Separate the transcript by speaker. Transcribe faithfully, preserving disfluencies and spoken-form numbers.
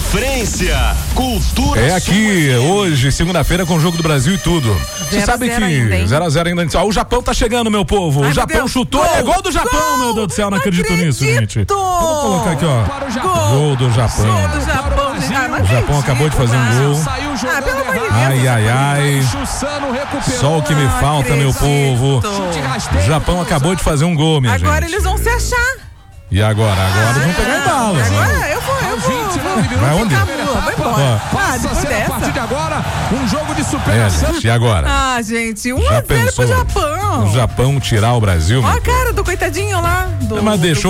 Speaker 1: Sofrência, cultura.
Speaker 2: É aqui, hoje, segunda-feira, com o Jogo do Brasil e tudo. Você sabe que zero a zero ainda. Ó, o Japão tá chegando, meu povo.
Speaker 3: Ai,
Speaker 2: o Japão
Speaker 3: Deus.
Speaker 2: chutou.
Speaker 3: Gol,
Speaker 2: É gol do Japão,
Speaker 3: gol,
Speaker 2: meu Deus do céu. Não,
Speaker 3: não
Speaker 2: acredito,
Speaker 3: acredito.
Speaker 2: nisso, gente. Eu vou colocar aqui, ó.
Speaker 3: Gol,
Speaker 2: Gol do Japão.
Speaker 3: gol do Japão. Ah, não
Speaker 2: O Japão acabou de fazer um gol.
Speaker 3: Ah, pelo amor de Deus.
Speaker 2: Ai, ai, ai. Só o que me
Speaker 3: Não
Speaker 2: falta, meu
Speaker 3: acredito.
Speaker 2: povo. O Japão acabou de fazer um gol, minha gente.
Speaker 3: Agora eles vão se achar.
Speaker 2: E agora? Agora vão pegar embala.
Speaker 3: Agora eu vou, eu vou. vou
Speaker 2: Vai onde?
Speaker 3: ficar mula, vai embora. Ah, depois
Speaker 4: A partir de
Speaker 3: dessa.
Speaker 4: agora, um jogo de
Speaker 2: É,
Speaker 4: superação.
Speaker 2: gente, e agora?
Speaker 3: Ah, gente, um
Speaker 2: Já
Speaker 3: a zero pro
Speaker 2: pensou?
Speaker 3: Japão.
Speaker 2: O Japão tirar o Brasil,
Speaker 3: Ó
Speaker 2: meu
Speaker 3: a cara do coitadinho lá. Do,
Speaker 2: Mas deixou